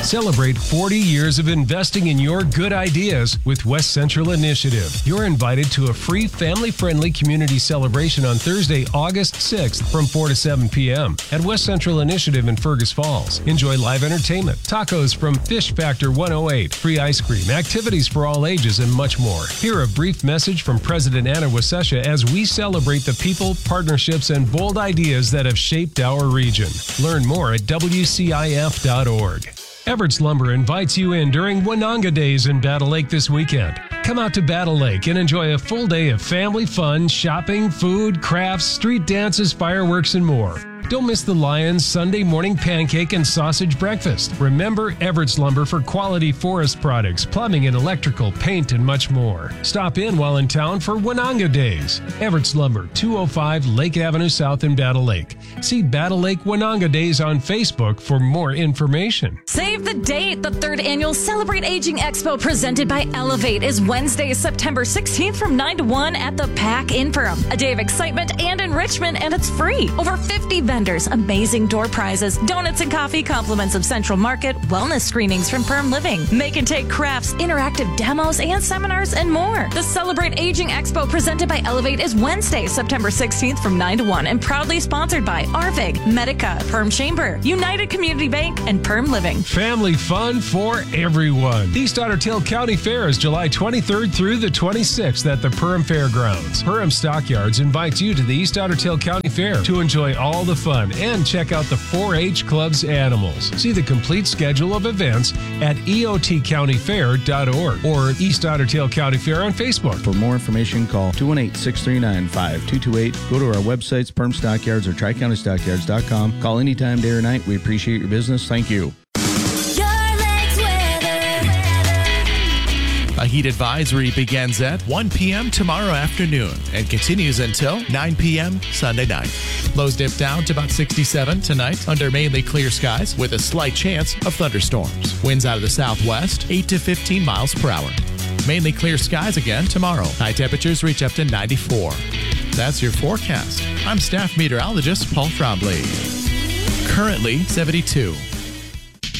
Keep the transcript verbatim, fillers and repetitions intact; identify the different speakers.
Speaker 1: Celebrate forty years of investing in your good ideas with West Central Initiative. You're invited to a free family-friendly community celebration on Thursday, August sixth from four to seven p.m. at West Central Initiative in Fergus Falls. Enjoy live entertainment, tacos from Fish Factor one oh eight, free ice cream, activities for all ages, and much more. Hear a brief message from President Anna Wasesha as we celebrate the people, partnerships, and bold ideas that have shaped our region. Learn more at W C I F dot org. Everett's Lumber invites you in during Winanga Days in Battle Lake this weekend. Come out to Battle Lake and enjoy a full day of family fun, shopping, food, crafts, street dances, fireworks, and more. Don't miss the Lions Sunday morning pancake and sausage breakfast. Remember Everett's Lumber for quality forest products, plumbing and electrical, paint, and much more. Stop in while in town for Winanga Days. Everett's Lumber, two oh five Lake Avenue South in Battle Lake. See Battle Lake Winanga Days on Facebook for more information.
Speaker 2: Save the date! The third annual Celebrate Aging Expo presented by Elevate is Wednesday, September sixteenth from nine to one at the Pack in Perham. A day of excitement and enrichment, and it's free. Over fifty vendors, amazing door prizes, donuts and coffee, compliments of Central Market, wellness screenings from Perm Living, make and take crafts, interactive demos, and seminars, and more. The Celebrate Aging Expo presented by Elevate is Wednesday, September sixteenth from nine to one and proudly sponsored by A R V I G, Medica, Perm Chamber, United Community Bank, and Perm Living.
Speaker 1: Family fun for everyone. East Otter Tail County Fair is July twenty-third through the twenty-sixth at the Perham Fairgrounds. Perham Stockyards invites you to the East Otter Tail County Fair to enjoy all the fun and check out the four H Club's animals. See the complete schedule of events at E O T county fair dot org or East Otter Tail County Fair on Facebook.
Speaker 3: For more information, call two one eight, six three nine, five two two eight. Go to our websites, Perham Stockyards or tri county stockyards dot com. Call anytime, day or night. We appreciate your business. Thank you.
Speaker 4: A heat advisory begins at one p.m. tomorrow afternoon and continues until nine p.m. Sunday night. Lows dip down to about sixty-seven tonight under mainly clear skies with a slight chance of thunderstorms. Winds out of the southwest, eight to fifteen miles per hour. Mainly clear skies again tomorrow. High temperatures reach up to ninety-four. That's your forecast. I'm staff meteorologist Paul Trombley. Currently seventy-two.